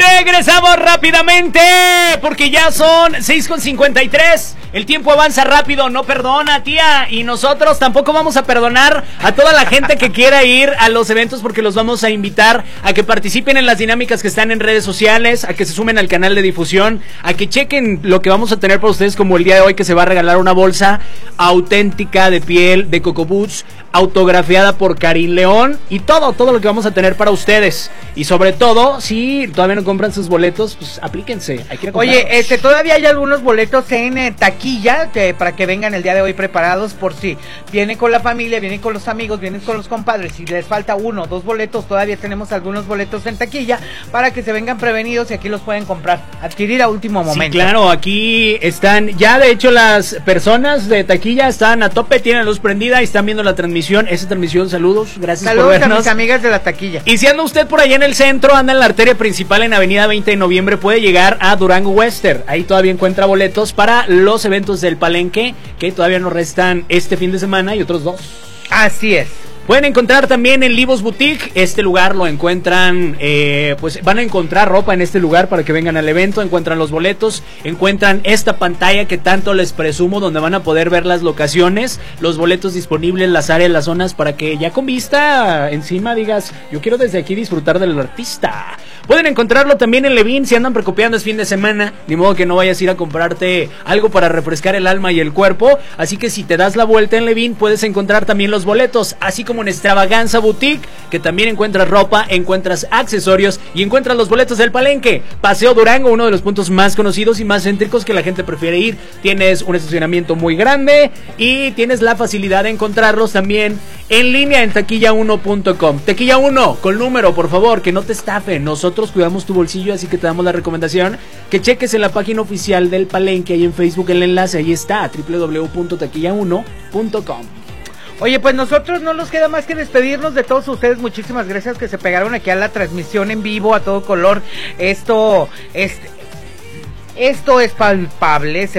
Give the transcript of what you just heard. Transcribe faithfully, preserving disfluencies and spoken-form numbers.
Regresamos rápidamente porque ya son seis con cincuenta y tres. El tiempo avanza rápido, no perdona, tía. Y nosotros tampoco vamos a perdonar a toda la gente que quiera ir a los eventos, porque los vamos a invitar a que participen en las dinámicas que están en redes sociales, a que se sumen al canal de difusión, a que chequen lo que vamos a tener para ustedes, como el día de hoy, que se va a regalar una bolsa auténtica de piel de Coco Boots, autografiada por Karim León, y todo, todo lo que vamos a tener para ustedes. Y sobre todo, si todavía no compran sus boletos, pues aplíquense. Hay que Oye, este, todavía hay algunos boletos en eh, taquilla que, para que vengan el día de hoy preparados, por si vienen con la familia, vienen con los amigos, vienen con los compadres. Si les falta uno o dos boletos, todavía tenemos algunos boletos en taquilla para que se vengan prevenidos y aquí los pueden comprar, adquirir a último momento. Sí, claro, aquí están, ya de hecho las personas de taquilla están a tope, tienen la luz prendida y están viendo la transmisión. Esa transmisión, saludos, gracias saludos por vernos. Saludos a mis amigas de la taquilla. Y si anda usted por allá en el centro, anda en la arteria principal en Avenida veinte de noviembre, puede llegar a Durango Western. Ahí todavía encuentra boletos para los eventos del Palenque, que todavía nos restan este fin de semana y otros dos. Así es. Pueden encontrar también en Livos Boutique. Este lugar lo encuentran, eh, pues van a encontrar ropa en este lugar para que vengan al evento. Encuentran los boletos, encuentran esta pantalla que tanto les presumo, donde van a poder ver las locaciones, los boletos disponibles, las áreas, las zonas, para que ya con vista encima digas, yo quiero desde aquí disfrutar del artista. Pueden encontrarlo también en Levin, si andan precopiando es fin de semana, ni modo que no vayas a ir a comprarte algo para refrescar el alma y el cuerpo. Así que si te das la vuelta en Levin, puedes encontrar también los boletos, así como en Extravaganza Boutique, que también encuentras ropa, encuentras accesorios y encuentras los boletos del Palenque. Paseo Durango, uno de los puntos más conocidos y más céntricos que la gente prefiere ir. Tienes un estacionamiento muy grande y tienes la facilidad de encontrarlos también en línea en taquilla uno punto com. Taquilla uno, con número, por favor, que no te estafen. Nosotros cuidamos tu bolsillo, así que te damos la recomendación que cheques en la página oficial del Palenque, ahí en Facebook el enlace, ahí está, doble u doble u doble u punto taquilla uno punto com. Oye, pues nosotros no nos queda más que despedirnos de todos ustedes. Muchísimas gracias que se pegaron aquí a la transmisión en vivo a todo color. Esto, este, esto es palpable. Se